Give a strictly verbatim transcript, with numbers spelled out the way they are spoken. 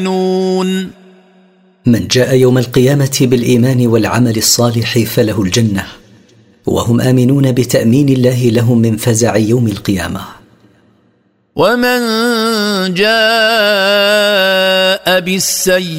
من جاء يوم القيامة بالإيمان والعمل الصالح فله الجنة، وهم آمنون بتأمين الله لهم من فزع يوم القيامة. ومن جاء بالسيئة